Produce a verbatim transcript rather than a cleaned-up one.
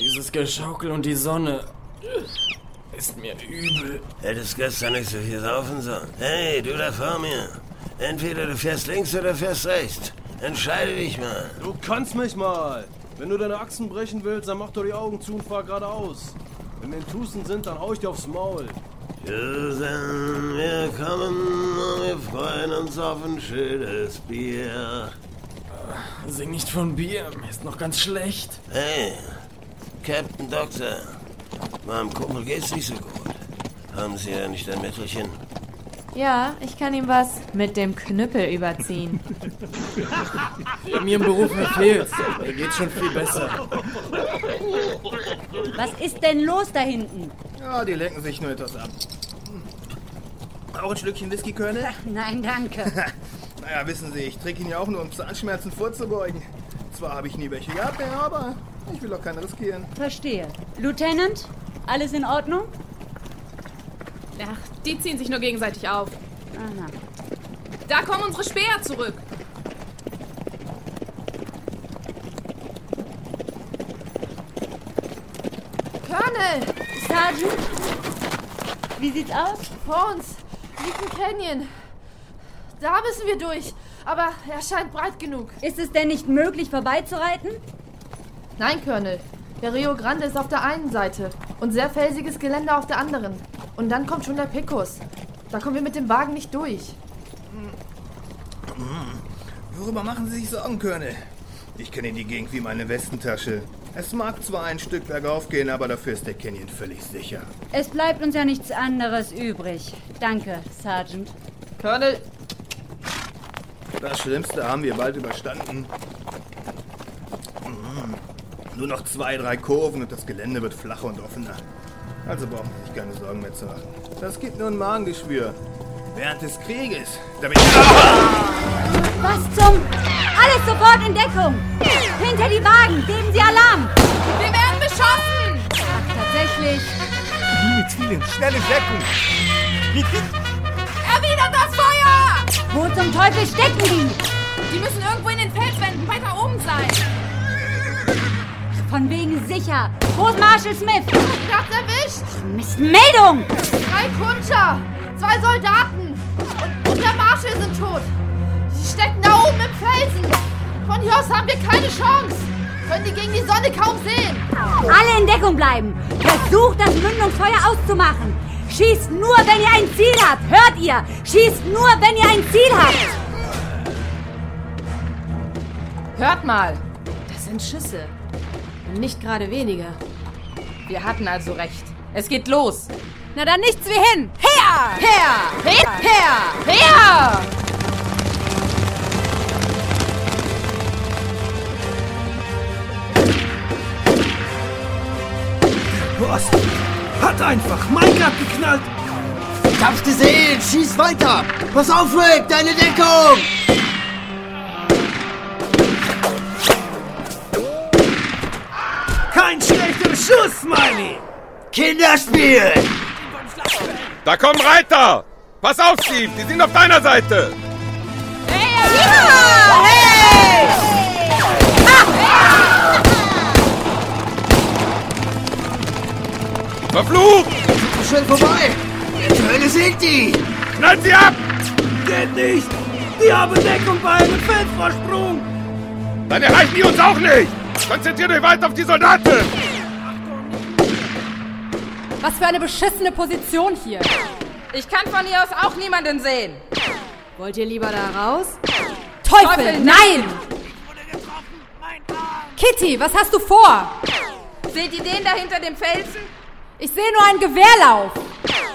dieses Geschaukel und die Sonne ist mir übel. Hättest gestern nicht so viel saufen sollen. Hey, du da vor mir. Entweder du fährst links oder fährst rechts. Entscheide dich mal. Du kannst mich mal. Wenn du deine Achsen brechen willst, dann mach doch die Augen zu und fahr geradeaus. Wenn wir in Tucson sind, dann hau ich dir aufs Maul. Susan, wir kommen und wir freuen uns auf ein schönes Bier. Sing nicht von Bier, mir ist noch ganz schlecht. Hey, Captain Doctor, meinem Kumpel geht's nicht so gut. Haben Sie ja nicht ein Mittelchen? Ja, ich kann ihm was mit dem Knüppel überziehen. Mir im Beruf verfehlt. Mir geht's schon viel besser. Was ist denn los da hinten? Ja, die lenken sich nur etwas ab. Auch ein Schlückchen Whisky, Colonel? Nein, danke. Naja, wissen Sie, ich trinke ihn ja auch nur, um Zahnschmerzen vorzubeugen. Zwar habe ich nie welche gehabt, ja, aber ich will auch keine riskieren. Verstehe. Lieutenant, alles in Ordnung? Ach, die ziehen sich nur gegenseitig auf. Aha. Da kommen unsere Späher zurück. Colonel! Sergeant? Wie sieht's aus? Vor uns liegt ein Canyon. Da müssen wir durch, aber er scheint breit genug. Ist es denn nicht möglich, vorbeizureiten? Nein, Colonel. Der Rio Grande ist auf der einen Seite und sehr felsiges Gelände auf der anderen. Und dann kommt schon der Pecos. Da kommen wir mit dem Wagen nicht durch. Worüber machen Sie sich Sorgen, Colonel? Ich kenne die Gegend wie meine Westentasche. Es mag zwar ein Stück bergauf gehen, aber dafür ist der Canyon völlig sicher. Es bleibt uns ja nichts anderes übrig. Danke, Sergeant. Colonel, Das Schlimmste haben wir bald überstanden. Nur noch zwei, drei Kurven und das Gelände wird flacher und offener. Also brauchen Sie sich keine Sorgen mehr zu machen. Das gibt nur ein Magengeschwür. Während des Krieges, da bin ich... Was zum... Alles sofort in Deckung! Hinter die Wagen! Geben Sie Alarm! Wir werden beschossen! Ach, tatsächlich. Mit vielen, schnelle Deckung! Mit Erwidert das Feuer! Wo zum Teufel stecken die? Die müssen irgendwo in den Felswänden weiter oben sein. Von wegen sicher. Wo ist Marshal Smith? Platz erwischt! Mist, Meldung! Drei Kutscher! Zwei Soldaten! Und, und der Marshal sind tot! Sie stecken da oben im Felsen! Von hier aus haben wir keine Chance! Können die gegen die Sonne kaum sehen! Alle in Deckung bleiben! Versucht, das Mündungsfeuer auszumachen! Schießt nur, wenn ihr ein Ziel habt! Hört ihr? Schießt nur, wenn ihr ein Ziel habt! Hört mal, das sind Schüsse. Nicht gerade weniger. Wir hatten also recht. Es geht los. Na dann nichts wie hin! Her! Her! Her! Her! Her! Boss hat einfach mein Grad geknallt. Ich hab's gesehen! Schieß weiter! Pass auf, Rick! Deine Deckung! Kein schlechter Schuss, Smiley! Kinderspiel! Da kommen Reiter! Pass auf, Steve! Die sind auf deiner Seite! Hey! Ja! Hey! Ah! Verflucht! Schnell vorbei! Zur Hölle sind die! Knallt sie ab! Geht nicht! Die haben Deckung bei einem Feldvorsprung! Dann erreichen die uns auch nicht! Konzentriert euch weiter auf die Soldaten! Was für eine beschissene Position hier. Ich kann von hier aus auch niemanden sehen. Wollt ihr lieber da raus? Teufel, Teufel, nein! Kitty, was hast du vor? Seht ihr den da hinter dem Felsen? Ich sehe nur einen Gewehrlauf.